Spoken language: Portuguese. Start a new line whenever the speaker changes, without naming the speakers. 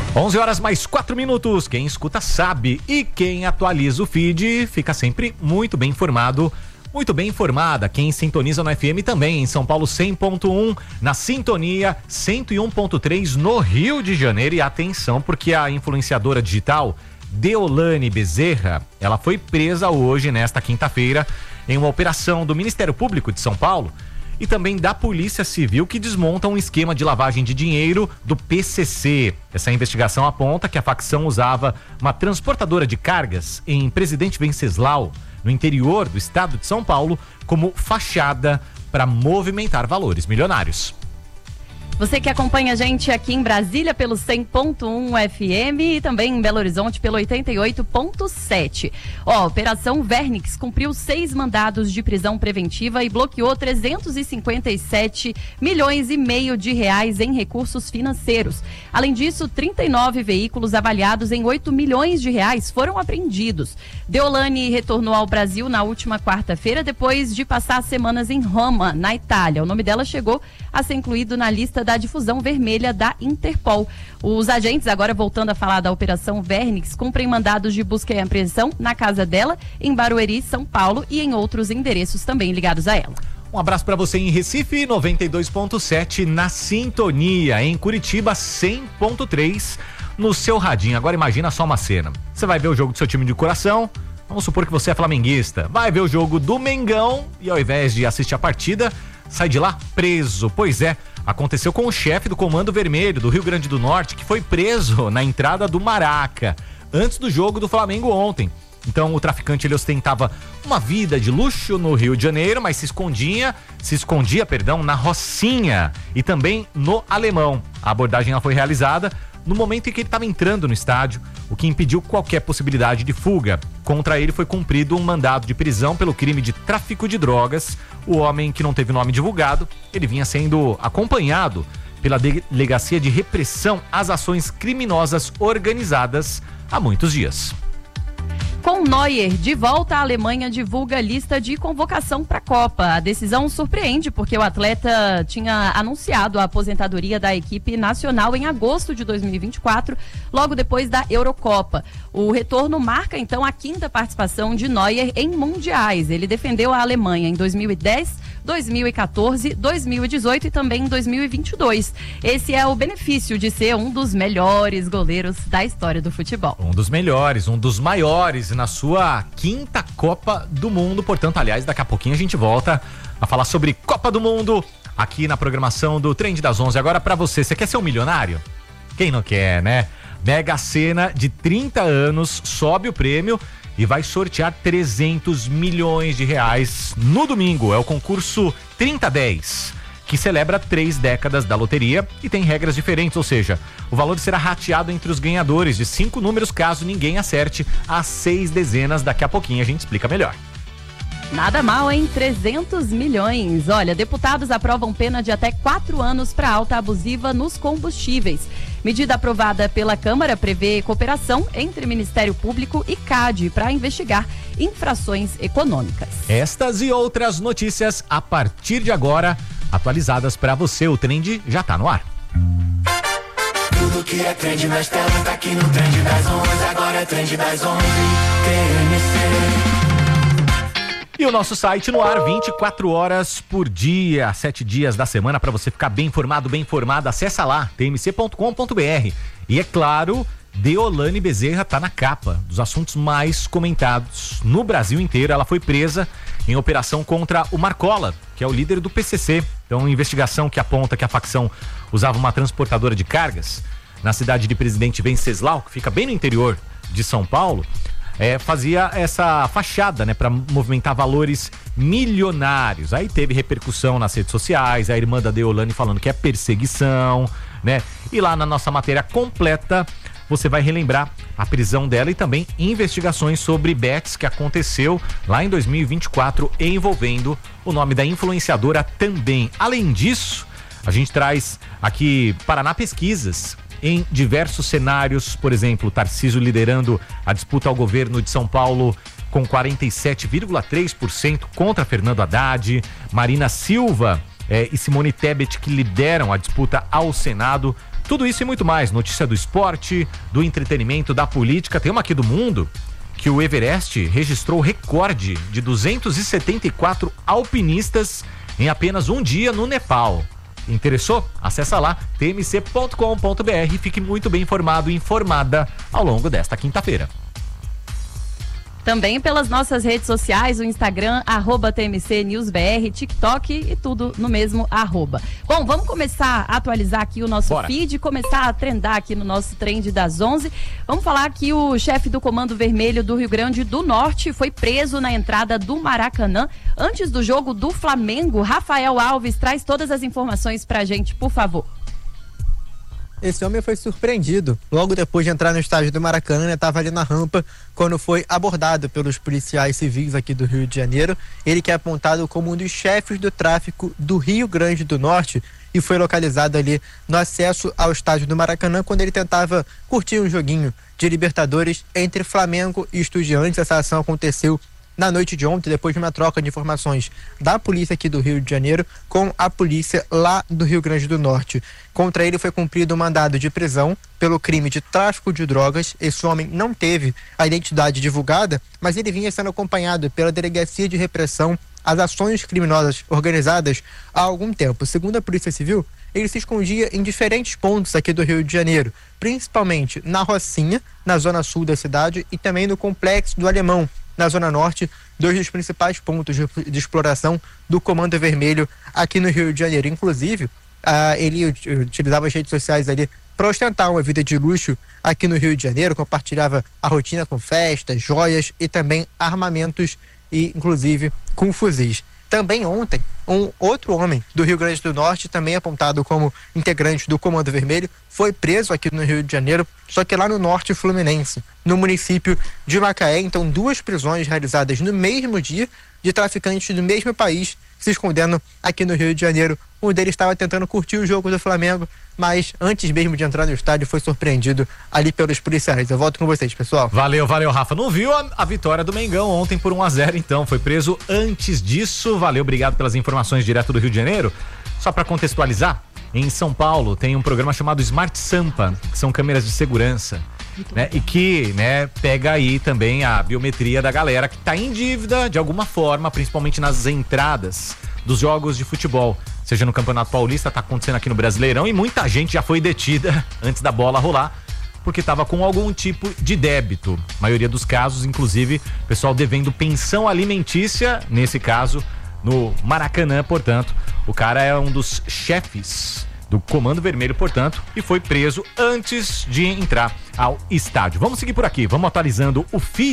11h mais 4. Quem escuta sabe e quem atualiza o feed fica sempre muito bem informado, muito bem informada. Quem sintoniza no FM também, em São Paulo 100.1, na Sintonia 101.3 no Rio de Janeiro. E atenção, porque a influenciadora digital Deolane Bezerra, ela foi presa hoje, nesta quinta-feira, em uma operação do Ministério Público de São Paulo e também da Polícia Civil, que desmonta um esquema de lavagem de dinheiro do PCC. Essa investigação aponta que a facção usava uma transportadora de cargas em Presidente Venceslau, no interior do estado de São Paulo, como fachada para movimentar valores milionários.
Você que acompanha a gente aqui em Brasília pelo 100.1 FM e também em Belo Horizonte pelo 88.7. Operação Vernix cumpriu 6 mandados de prisão preventiva e bloqueou 357 milhões e meio de reais em recursos financeiros. Além disso, 39 veículos avaliados em 8 milhões de reais foram apreendidos. Deolane retornou ao Brasil na última quarta-feira, depois de passar semanas em Roma, na Itália. O nome dela chegou a ser incluído na lista da difusão vermelha da Interpol. Os agentes, agora voltando a falar da Operação Vernix, cumprem mandados de busca e apreensão na casa dela, em Barueri, São Paulo, e em outros endereços também ligados a ela.
Um abraço para você em Recife, 92.7 na Sintonia, em Curitiba 100.3 no seu radinho. Agora imagina só uma cena. Você vai ver o jogo do seu time de coração, vamos supor que você é flamenguista, vai ver o jogo do Mengão e ao invés de assistir a partida, sai de lá preso. Pois é, aconteceu com o chefe do Comando Vermelho do Rio Grande do Norte, que foi preso na entrada do Maraca, antes do jogo do Flamengo ontem. Então o traficante, ele ostentava uma vida de luxo no Rio de Janeiro, mas se escondia, na Rocinha e também no Alemão. A abordagem ela foi realizada no momento em que ele estava entrando no estádio, o que impediu qualquer possibilidade de fuga. Contra ele foi cumprido um mandado de prisão pelo crime de tráfico de drogas. O homem, que não teve nome divulgado, ele vinha sendo acompanhado pela Delegacia de Repressão às Ações Criminosas Organizadas há muitos dias.
Com Neuer de volta, a Alemanha divulga a lista de convocação para a Copa. A decisão surpreende porque o atleta tinha anunciado a aposentadoria da equipe nacional em agosto de 2024, logo depois da Eurocopa. O retorno marca, então, a 5ª participação de Neuer em mundiais. Ele defendeu a Alemanha em 2010, 2014, 2018 e também em 2022. Esse é o benefício de ser um dos melhores goleiros da história do futebol.
Um dos melhores, um dos maiores na sua 5ª Copa do Mundo. Portanto, aliás, daqui a pouquinho a gente volta a falar sobre Copa do Mundo aqui na programação do Trend das 11. Agora, pra você quer ser um milionário? Quem não quer, né? Mega Sena de 30 anos sobe o prêmio e vai sortear 300 milhões de reais no domingo. É o concurso 3010, que celebra 3 décadas da loteria e tem regras diferentes, ou seja, o valor será rateado entre os ganhadores de 5 números caso ninguém acerte as 6 dezenas. Daqui a pouquinho a gente explica melhor.
Nada mal, hein? 300 milhões. Olha, deputados aprovam pena de até 4 anos para alta abusiva nos combustíveis. Medida aprovada pela Câmara prevê cooperação entre Ministério Público e CAD para investigar infrações econômicas.
Estas e outras notícias a partir de agora, atualizadas para você. O Trend já tá no ar.
Tudo que é trend nas telas tá aqui no Trend das 11. Agora é Trend das 11. TMC.
E o nosso site no ar 24 horas por dia, 7 dias da semana, para você ficar bem informado, bem informada. Acessa lá, tmc.com.br. E é claro, Deolane Bezerra tá na capa dos assuntos mais comentados no Brasil inteiro. Ela foi presa em operação contra o Marcola, que é o líder do PCC. Então, investigação que aponta que a facção usava uma transportadora de cargas na cidade de Presidente Venceslau, que fica bem no interior de São Paulo. Fazia essa fachada, né, para movimentar valores milionários. Aí teve repercussão nas redes sociais, a irmã da Deolane falando que é perseguição, né? E lá na nossa matéria completa você vai relembrar a prisão dela e também investigações sobre bets que aconteceu lá em 2024 envolvendo o nome da influenciadora também. Além disso, a gente traz aqui Paraná Pesquisas em diversos cenários, por exemplo, Tarcísio liderando a disputa ao governo de São Paulo com 47,3% contra Fernando Haddad, Marina Silva e Simone Tebet, que lideram a disputa ao Senado Tudo isso e muito mais, notícia do esporte, do entretenimento, da política. Tem uma aqui do mundo que o Everest registrou o recorde de 274 alpinistas em apenas um dia no Nepal. Interessou? Acessa lá, tmc.com.br e fique muito bem informado e informada ao longo desta quinta-feira.
Também pelas nossas redes sociais, o Instagram, @TMCNewsBR, TikTok e tudo no mesmo @. Bom, vamos começar a atualizar aqui o nosso feed, começar a trendar aqui no nosso trend das 11. Vamos falar que o chefe do Comando Vermelho do Rio Grande do Norte foi preso na entrada do Maracanã antes do jogo do Flamengo. Rafael Alves traz todas as informações pra gente, por favor.
Esse homem foi surpreendido. Logo depois de entrar no estádio do Maracanã, estava ali na rampa quando foi abordado pelos policiais civis aqui do Rio de Janeiro. Ele que é apontado como um dos chefes do tráfico do Rio Grande do Norte e foi localizado ali no acesso ao estádio do Maracanã quando ele tentava curtir um joguinho de Libertadores entre Flamengo e Estudiantes. Essa ação aconteceu na noite de ontem, depois de uma troca de informações da polícia aqui do Rio de Janeiro com a polícia lá do Rio Grande do Norte. Contra ele foi cumprido um mandado de prisão pelo crime de tráfico de drogas. Esse homem não teve a identidade divulgada, mas ele vinha sendo acompanhado pela Delegacia de Repressão às Ações Criminosas Organizadas há algum tempo. Segundo a Polícia Civil, ele se escondia em diferentes pontos aqui do Rio de Janeiro, principalmente na Rocinha, na zona sul da cidade, e também no Complexo do Alemão, na Zona Norte, dois dos principais pontos de exploração do Comando Vermelho aqui no Rio de Janeiro. Inclusive, ele utilizava as redes sociais ali para ostentar uma vida de luxo aqui no Rio de Janeiro, compartilhava a rotina com festas, joias e também armamentos e, inclusive, com fuzis. Também ontem, um outro homem do Rio Grande do Norte, também apontado como integrante do Comando Vermelho, foi preso aqui no Rio de Janeiro, só que lá no norte fluminense, no município de Macaé. Então, duas prisões realizadas no mesmo dia de traficantes do mesmo país se escondendo aqui no Rio de Janeiro. Um deles estava tentando curtir o jogo do Flamengo, mas antes mesmo de entrar no estádio foi surpreendido ali pelos policiais. Eu volto com vocês, pessoal.
Valeu, Rafa. Não viu a vitória do Mengão ontem por 1-0, então. Foi preso antes disso. Valeu, obrigado pelas informações direto do Rio de Janeiro. Só para contextualizar, em São Paulo tem um programa chamado Smart Sampa, que são câmeras de segurança, né? E que, né, pega aí também a biometria da galera que tá em dívida de alguma forma, principalmente nas entradas dos jogos de futebol, seja no Campeonato Paulista, tá acontecendo aqui no Brasileirão, e muita gente já foi detida antes da bola rolar, porque estava com algum tipo de débito. A maioria dos casos, inclusive, pessoal devendo pensão alimentícia, nesse caso, no Maracanã. Portanto, o cara é um dos chefes do Comando Vermelho, portanto, e foi preso antes de entrar ao estádio. Vamos seguir por aqui, vamos atualizando o feed